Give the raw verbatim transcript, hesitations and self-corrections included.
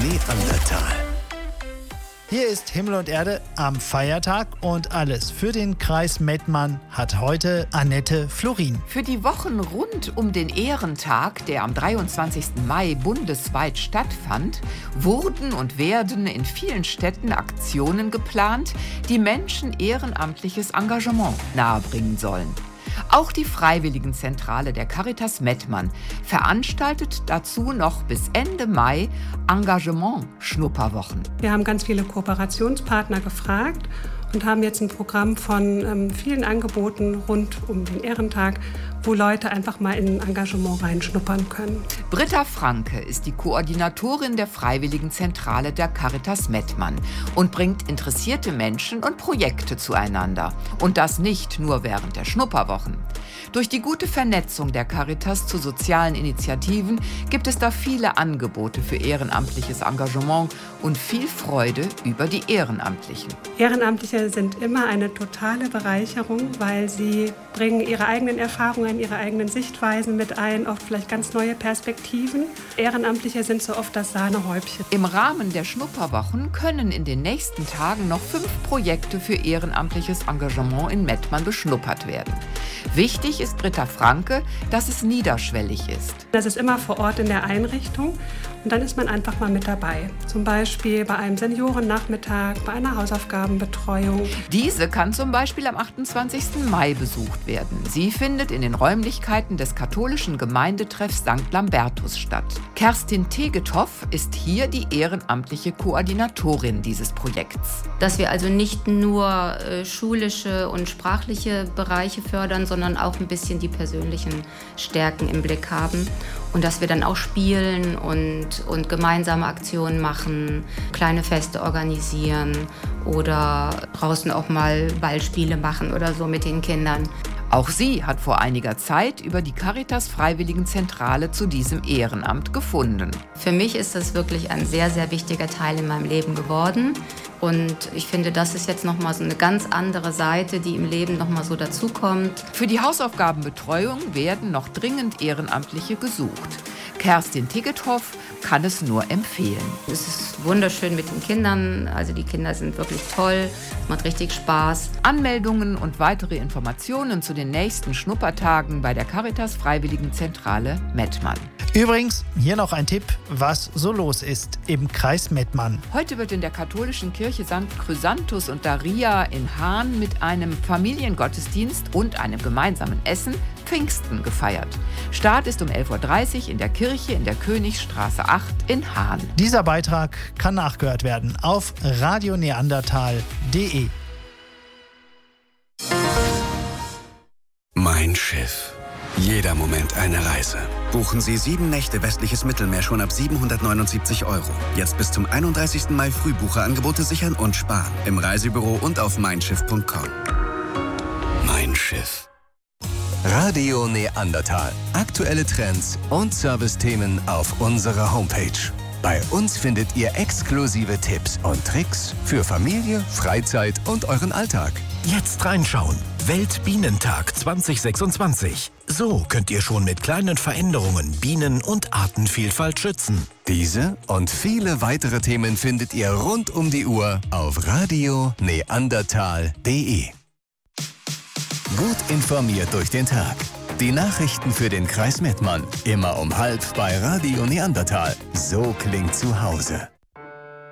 Neandertal. Hier ist Himmel und Erde am Feiertag und alles für den Kreis Mettmann hat heute Annette Florin. Für die Wochen rund um den Ehrentag, der am dreiundzwanzigsten Mai bundesweit stattfand, wurden und werden in vielen Städten Aktionen geplant, die Menschen ehrenamtliches Engagement nahebringen sollen. Auch die Freiwilligenzentrale der Caritas Mettmann veranstaltet dazu noch bis Ende Mai Engagement-Schnupperwochen. Wir haben ganz viele Kooperationspartner gefragt und haben jetzt ein Programm von ähm, vielen Angeboten rund um den Ehrentag, wo Leute einfach mal in ein Engagement reinschnuppern können. Britta Franke ist die Koordinatorin der Freiwilligenzentrale der Caritas Mettmann und bringt interessierte Menschen und Projekte zueinander. Und das nicht nur während der Schnupperwochen. Durch die gute Vernetzung der Caritas zu sozialen Initiativen gibt es da viele Angebote für ehrenamtliches Engagement und viel Freude über die Ehrenamtlichen. Ehrenamtliche sind immer eine totale Bereicherung, weil sie bringen ihre eigenen Erfahrungen, ihre eigenen Sichtweisen mit ein, oft vielleicht ganz neue Perspektiven. Ehrenamtliche sind so oft das Sahnehäubchen. Im Rahmen der Schnupperwochen können in den nächsten Tagen noch fünf Projekte für ehrenamtliches Engagement in Mettmann beschnuppert werden. Wichtig ist Britta Franke, dass es niederschwellig ist. Das ist immer vor Ort in der Einrichtung und dann ist man einfach mal mit dabei. Zum Beispiel bei einem Seniorennachmittag, bei einer Hausaufgabenbetreuung. Diese kann zum Beispiel am achtundzwanzigsten Mai besucht werden. Sie findet in den Räumlichkeiten des katholischen Gemeindetreffs Sankt Lambertus statt. Kerstin Tegetoff ist hier die ehrenamtliche Koordinatorin dieses Projekts. Dass wir also nicht nur äh, schulische und sprachliche Bereiche fördern, sondern auch ein bisschen die persönlichen Stärken im Blick haben. Und dass wir dann auch spielen und, und gemeinsame Aktionen machen, kleine Feste organisieren oder draußen auch mal Ballspiele machen oder so mit den Kindern. Auch sie hat vor einiger Zeit über die Caritas Freiwilligenzentrale zu diesem Ehrenamt gefunden. Für mich ist das wirklich ein sehr, sehr wichtiger Teil in meinem Leben geworden. Und ich finde, das ist jetzt nochmal so eine ganz andere Seite, die im Leben nochmal so dazukommt. Für die Hausaufgabenbetreuung werden noch dringend Ehrenamtliche gesucht. Kerstin Tegetoff kann es nur empfehlen. Es ist wunderschön mit den Kindern, also die Kinder sind wirklich toll, es macht richtig Spaß. Anmeldungen und weitere Informationen zu den nächsten Schnuppertagen bei der Caritas Freiwilligenzentrale Mettmann. Übrigens, hier noch ein Tipp, was so los ist im Kreis Mettmann. Heute wird in der katholischen Kirche Sankt Chrysanthus und Daria in Hahn mit einem Familiengottesdienst und einem gemeinsamen Essen Pfingsten gefeiert. Start ist um elf Uhr dreißig in der Kirche in der Königstraße acht in Hahn. Dieser Beitrag kann nachgehört werden auf radio neandertal punkt de. Mein Schiff. Jeder Moment eine Reise. Buchen Sie sieben Nächte westliches Mittelmeer schon ab siebenhundertneunundsiebzig Euro. Jetzt bis zum einunddreißigsten Mai Frühbucherangebote sichern und sparen. Im Reisebüro und auf mein schiff punkt com. Mein Schiff. Radio Neandertal. Aktuelle Trends und Servicethemen auf unserer Homepage. Bei uns findet ihr exklusive Tipps und Tricks für Familie, Freizeit und euren Alltag. Jetzt reinschauen. Weltbienentag zwanzig sechsundzwanzig. So könnt ihr schon mit kleinen Veränderungen Bienen- und Artenvielfalt schützen. Diese und viele weitere Themen findet ihr rund um die Uhr auf radio neandertal punkt de. Gut informiert durch den Tag. Die Nachrichten für den Kreis Mettmann. Immer um halb bei Radio Neandertal. So klingt zu Hause.